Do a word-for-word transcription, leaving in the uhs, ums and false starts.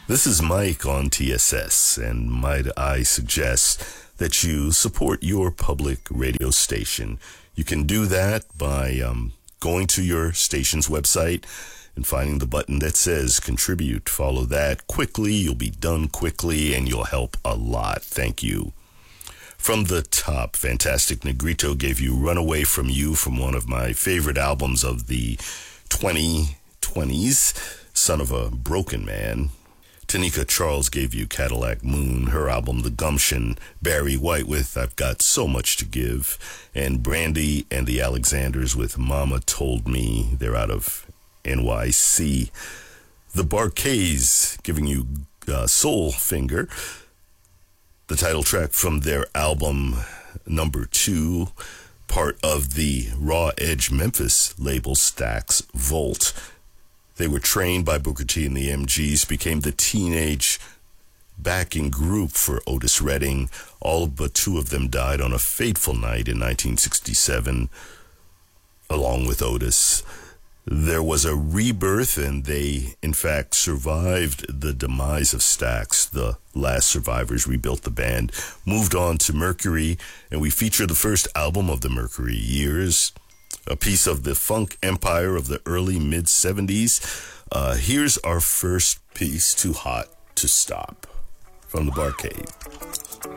This is Mike on T S S, and might I suggest that you support your public radio station. You can do that by um, going to your station's website and finding the button that says contribute. Follow that quickly. You'll be done quickly, and you'll help a lot. Thank you. From the top, Fantastic Negrito gave you Runaway From You from one of my favorite albums of the twenty twenties, Son of a Broken Man. Tanika Charles gave you Cadillac Moon, her album The Gumption. Barry White with I've Got So Much to Give. And Brandy and the Alexanders with Mama Told Me. They're out of N Y C. The Bar-Kays giving you uh, Soul Finger, the title track from their album number two, part of the Raw Edge Memphis label Stax Volt. They were trained by Booker T and the M Gs, became the teenage backing group for Otis Redding. All but two of them died on a fateful night in nineteen sixty-seven, along with Otis. There was a rebirth, and they, in fact, survived the demise of Stax. The last survivors rebuilt the band, moved on to Mercury, and we feature the first album of the Mercury years, a piece of the funk empire of the early mid-seventies. Uh, here's our first piece, Too Hot to Stop, from the Bar-Kays.